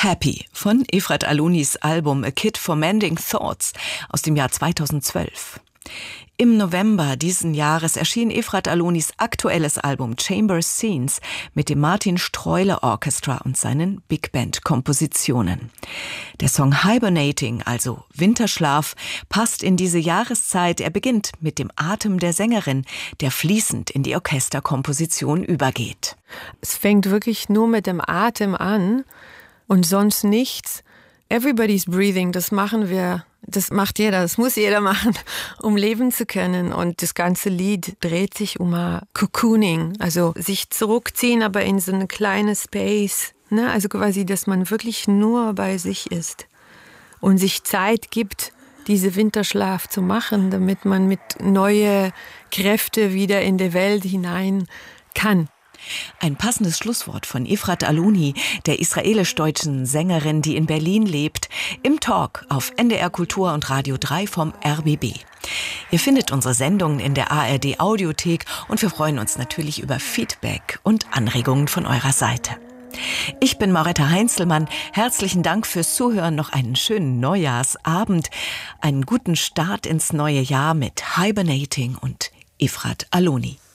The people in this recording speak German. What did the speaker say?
Happy von Efrat Alonis Album A Kit for Mending Thoughts aus dem Jahr 2012. Im November diesen Jahres erschien Efrat Alonis aktuelles Album Chamber Scenes mit dem Martin Streule Orchestra und seinen Big Band Kompositionen. Der Song Hibernating, also Winterschlaf, passt in diese Jahreszeit. Er beginnt mit dem Atem der Sängerin, der fließend in die Orchesterkomposition übergeht. Es fängt wirklich nur mit dem Atem an und sonst nichts. Everybody's breathing, das machen wir. Das macht jeder, das muss jeder machen, um leben zu können. Und das ganze Lied dreht sich um Cocooning, also sich zurückziehen, aber in so eine kleine Space. Ne? Also quasi, dass man wirklich nur bei sich ist und sich Zeit gibt, diese Winterschlaf zu machen, damit man mit neue Kräfte wieder in die Welt hinein kann. Ein passendes Schlusswort von Efrat Aloni, der israelisch-deutschen Sängerin, die in Berlin lebt, im Talk auf NDR Kultur und Radio 3 vom RBB. Ihr findet unsere Sendungen in der ARD Audiothek und wir freuen uns natürlich über Feedback und Anregungen von eurer Seite. Ich bin Mauretta Heinzelmann. Herzlichen Dank fürs Zuhören. Noch einen schönen Neujahrsabend, einen guten Start ins neue Jahr mit Hibernating und Efrat Aloni.